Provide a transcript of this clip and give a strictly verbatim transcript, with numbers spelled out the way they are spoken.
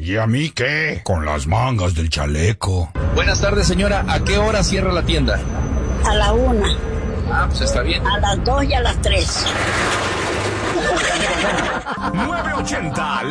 ¿Y a mí qué? Con las mangas del chaleco. Buenas tardes, señora. ¿A qué hora cierra la tienda? A la una. Ah, pues está bien. A las dos y a las tres. nueve ochenta